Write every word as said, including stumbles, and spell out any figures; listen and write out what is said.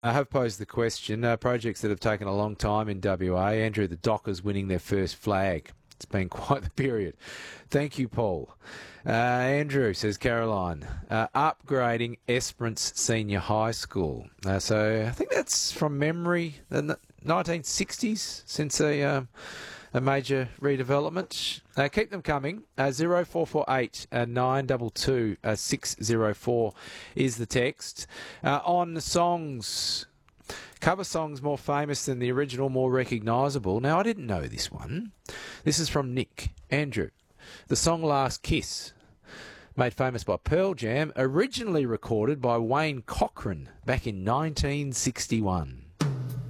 I have posed the question. Uh, projects that have taken a long time in W A. Andrew, the Dockers winning their first flag. It's been quite the period. Thank you, Paul. Uh, Andrew, says Caroline, uh, upgrading Esperance Senior High School. Uh, so I think that's from memory, the nineteen sixties, since a, um, a major redevelopment. Uh, keep them coming. Uh, zero four four eight nine two two six zero four is the text. Uh, on the songs... Cover songs more famous than the original, more recognisable. Now, I didn't know this one. This is from Nick. Andrew. The song Last Kiss, made famous by Pearl Jam, originally recorded by Wayne Cochran back in nineteen sixty-one.